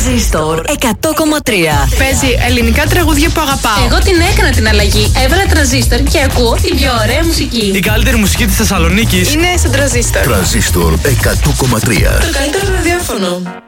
Τρανζίστορ 100,3. Παίζει ελληνικά τραγούδια που αγαπάω. Εγώ την έκανα την αλλαγή. Έβαλα Τρανζίστορ και ακούω την πιο ωραία μουσική. Η καλύτερη μουσική της Θεσσαλονίκης είναι στο Τρανζίστορ. Τρανζίστορ 100,3. Το καλύτερο ραδιόφωνο.